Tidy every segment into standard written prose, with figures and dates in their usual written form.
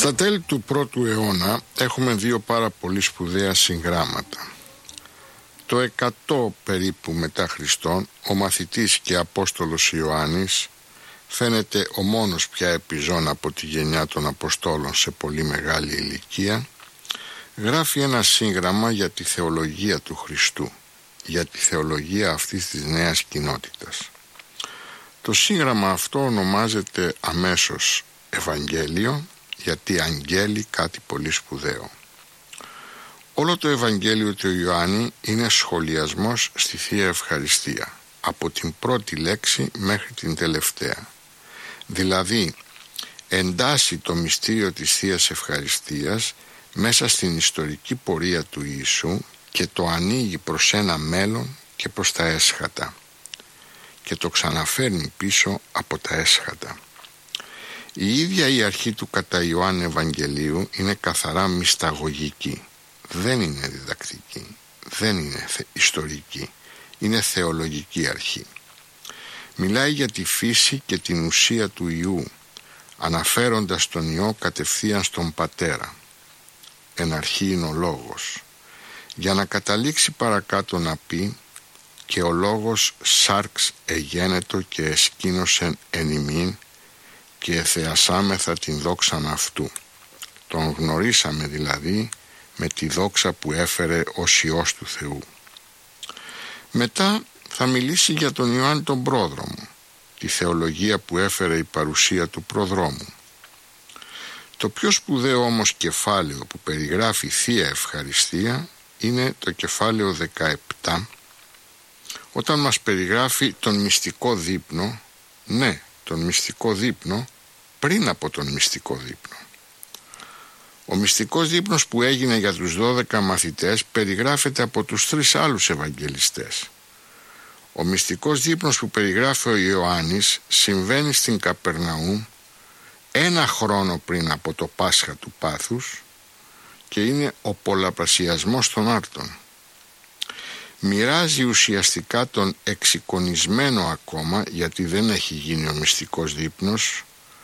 Στα τέλη του πρώτου αιώνα έχουμε δύο πάρα πολύ σπουδαία συγγράμματα. Το 100 περίπου μετά Χριστόν, ο μαθητής και Απόστολος Ιωάννης, φαίνεται ο μόνος πια επιζών από τη γενιά των Αποστόλων σε πολύ μεγάλη ηλικία, γράφει ένα σύγγραμμα για τη θεολογία του Χριστού, για τη θεολογία αυτής της νέας κοινότητας. Το σύγγραμμα αυτό ονομάζεται αμέσως Ευαγγέλιο, γιατί αγγέλει κάτι πολύ σπουδαίο. Όλο το Ευαγγέλιο του Ιωάννη είναι σχολιασμός στη Θεία Ευχαριστία, από την πρώτη λέξη μέχρι την τελευταία. Δηλαδή, εντάσσει το μυστήριο της Θείας Ευχαριστίας μέσα στην ιστορική πορεία του Ιησού και το ανοίγει προς ένα μέλλον και προς τα έσχατα και το ξαναφέρνει πίσω από τα έσχατα. Η ίδια η αρχή του κατά Ιωάννη Ευαγγελίου είναι καθαρά μυσταγωγική. Δεν είναι διδακτική, δεν είναι ιστορική, είναι θεολογική αρχή. Μιλάει για τη φύση και την ουσία του Υιού, αναφέροντας τον Υιό κατευθείαν στον Πατέρα. Εν αρχή είναι ο Λόγος. Για να καταλήξει παρακάτω να πει «Και ο Λόγος σάρξ εγένετο και εσκήνωσεν εν ημίν και εθεασάμεθα την δόξαν αυτού». Τον γνωρίσαμε δηλαδή με τη δόξα που έφερε ως Υιός του Θεού. Μετά θα μιλήσει για τον Ιωάννη τον πρόδρομο, τη θεολογία που έφερε η παρουσία του προδρόμου. Το πιο σπουδαίο όμως κεφάλαιο που περιγράφει Θεία Ευχαριστία είναι το κεφάλαιο 17, όταν μας περιγράφει τον μυστικό δείπνο, ναι, τον μυστικό δείπνο πριν από τον μυστικό δείπνο. Ο μυστικός δείπνος που έγινε για τους 12 μαθητές περιγράφεται από τους 3 άλλους Ευαγγελιστές. Ο μυστικός δείπνος που περιγράφει ο Ιωάννης συμβαίνει στην Καπερναούμ 1 χρόνο πριν από το Πάσχα του Πάθους και είναι ο πολλαπλασιασμός των άρτων. Μοιράζει ουσιαστικά τον εξεικονισμένο ακόμα, γιατί δεν έχει γίνει ο μυστικός δείπνος,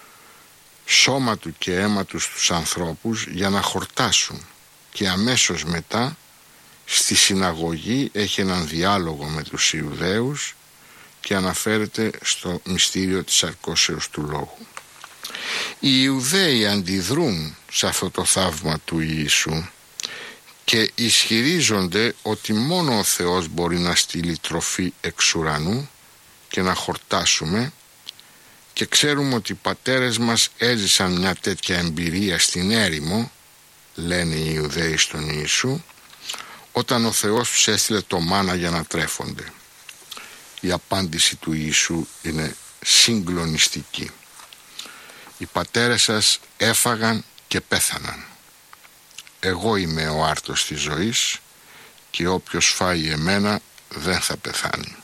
σώμα του και αίμα του στους ανθρώπους για να χορτάσουν, και αμέσως μετά στη συναγωγή έχει έναν διάλογο με τους Ιουδαίους και αναφέρεται στο μυστήριο της αρκώσεως του λόγου. Οι Ιουδαίοι αντιδρούν σε αυτό το θαύμα του Ιησού και ισχυρίζονται ότι μόνο ο Θεός μπορεί να στείλει τροφή εξ ουρανού και να χορτάσουμε, και ξέρουμε ότι οι πατέρες μας έζησαν μια τέτοια εμπειρία στην έρημο, λένε οι Ιουδαίοι στον Ιησού, όταν ο Θεός τους έστειλε το μάνα για να τρέφονται. Η απάντηση του Ιησού είναι συγκλονιστική. Οι πατέρες σας έφαγαν και πέθαναν. Εγώ είμαι ο άρτος της ζωής και όποιος φάει εμένα δεν θα πεθάνει.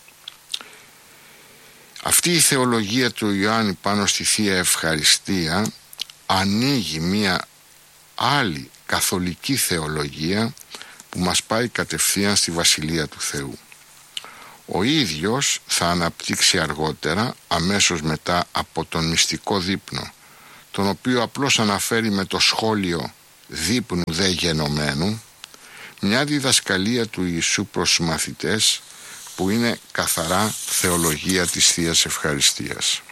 Αυτή η θεολογία του Ιωάννη πάνω στη Θεία Ευχαριστία ανοίγει μια άλλη καθολική θεολογία που μας πάει κατευθείαν στη Βασιλεία του Θεού. Ο ίδιος θα αναπτύξει αργότερα, αμέσως μετά από τον μυστικό δείπνο, τον οποίο απλώς αναφέρει με το σχόλιο «δείπνου δε γενομένου», μια διδασκαλία του Ιησού προς τους μαθητές που είναι καθαρά θεολογία της Θείας Ευχαριστίας.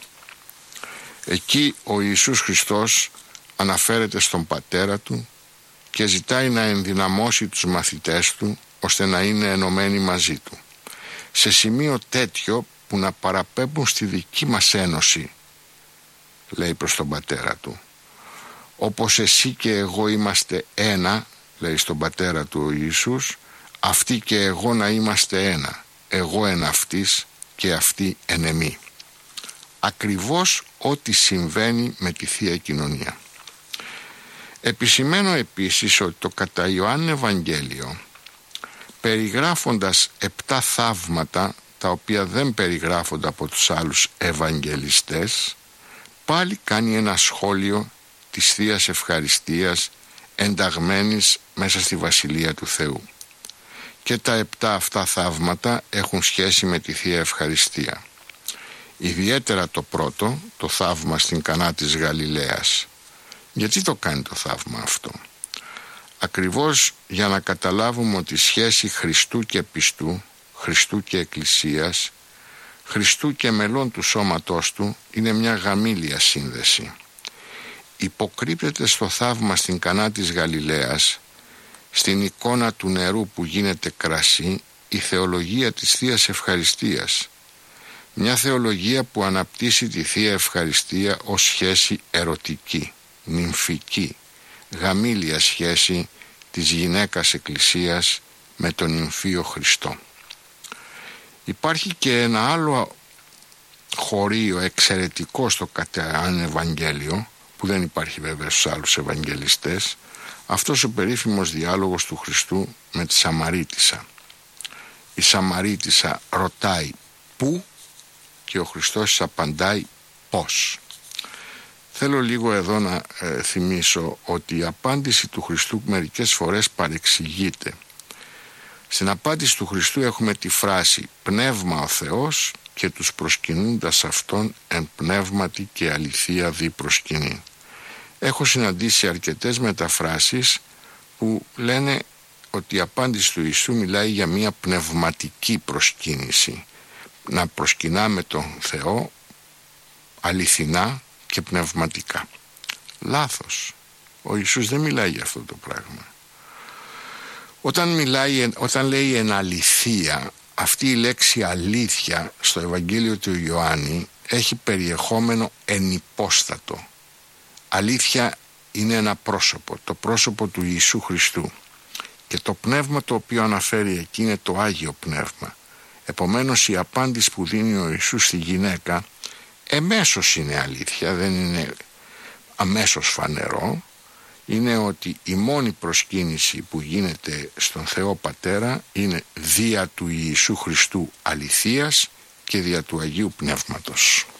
Εκεί ο Ιησούς Χριστός αναφέρεται στον Πατέρα Του και ζητάει να ενδυναμώσει τους μαθητές Του ώστε να είναι ενωμένοι μαζί Του, σε σημείο τέτοιο που να παραπέμπουν στη δική μας ένωση, λέει προς τον Πατέρα Του. Όπως εσύ και εγώ είμαστε ένα, λέει στον Πατέρα Του ο Ιησούς, αυτοί και εγώ να είμαστε ένα, εγώ εν αυτής και αυτοί εν εμεί. Ακριβώς ό,τι συμβαίνει με τη Θεία Κοινωνία. Επισημαίνω επίσης ότι το κατά Ιωάννη Ευαγγέλιο, περιγράφοντας 7 θαύματα τα οποία δεν περιγράφονται από τους άλλους Ευαγγελιστές, πάλι κάνει ένα σχόλιο της Θείας Ευχαριστίας ενταγμένης μέσα στη Βασιλεία του Θεού. Και τα 7 αυτά θαύματα έχουν σχέση με τη Θεία Ευχαριστία. Ιδιαίτερα το πρώτο, το θαύμα στην Κανά της Γαλιλαίας. Γιατί το κάνει το θαύμα αυτό? Ακριβώς για να καταλάβουμε ότι η σχέση Χριστού και πιστού, Χριστού και Εκκλησίας, Χριστού και μελών του σώματός του είναι μια γαμήλια σύνδεση. Υποκρύπτεται στο θαύμα στην Κανά της Γαλιλαίας, στην εικόνα του νερού που γίνεται κρασί, η θεολογία της Θείας Ευχαριστίας. Μια θεολογία που αναπτύσσει τη Θεία Ευχαριστία ως σχέση ερωτική, νυμφική, γαμήλια σχέση της γυναίκας Εκκλησίας με τον νυμφίο Χριστό. Υπάρχει και ένα άλλο χωρίο εξαιρετικό στο Κατεάν Ευαγγέλιο, που δεν υπάρχει βέβαια στους άλλους Ευαγγελιστές, αυτός ο περίφημος διάλογος του Χριστού με τη Σαμαρίτισσα. Η Σαμαρίτισσα ρωτάει πού και ο Χριστός απαντάει πώς. Θέλω λίγο εδώ να θυμίσω ότι η απάντηση του Χριστού μερικές φορές παρεξηγείται. Στην απάντηση του Χριστού έχουμε τη φράση «Πνεύμα ο Θεός και τους προσκυνούντας Αυτόν εν πνεύματι και αληθεία δι προσκυνήν». Έχω συναντήσει αρκετές μεταφράσεις που λένε ότι η απάντηση του Ιησού μιλάει για μια πνευματική προσκύνηση. Να προσκυνάμε τον Θεό αληθινά και πνευματικά. Λάθος. Ο Ιησούς δεν μιλάει για αυτό το πράγμα. Όταν λέει εν αληθεία, αυτή η λέξη αλήθεια στο Ευαγγέλιο του Ιωάννη έχει περιεχόμενο ενυπόστατο. Αλήθεια είναι ένα πρόσωπο, το πρόσωπο του Ιησού Χριστού, και το πνεύμα το οποίο αναφέρει εκεί είναι το Άγιο Πνεύμα. Επομένως η απάντηση που δίνει ο Ιησούς στη γυναίκα εμέσως είναι αλήθεια, δεν είναι αμέσως φανερό. Είναι ότι η μόνη προσκύνηση που γίνεται στον Θεό Πατέρα είναι δια του Ιησού Χριστού αληθείας και δια του Αγίου Πνεύματος.